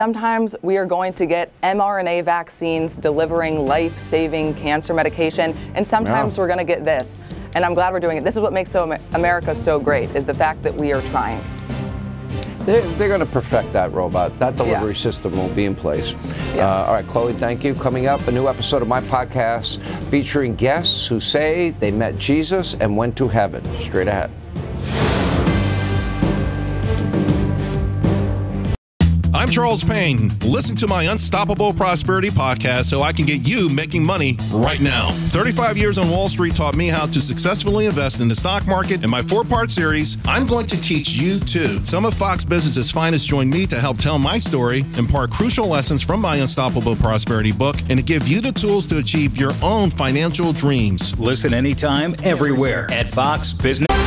Sometimes we are going to get mRNA vaccines delivering life-saving cancer medication, and sometimes we're going to get this. And I'm glad we're doing it. This is what makes America so great, is the fact that we are trying. They're going to perfect that robot. That delivery system will be in place. All right, Chloe, thank you. Coming up, a new episode of my podcast featuring guests who say they met Jesus and went to heaven. Straight ahead. I'm Charles Payne. Listen to my Unstoppable Prosperity podcast so I can get you making money right now. 35 years on Wall Street taught me how to successfully invest in the stock market. In my 4-part series, I'm going to teach you too. Some of Fox Business's finest join me to help tell my story, impart crucial lessons from my Unstoppable Prosperity book, and to give you the tools to achieve your own financial dreams. Listen anytime, everywhere at Fox Business.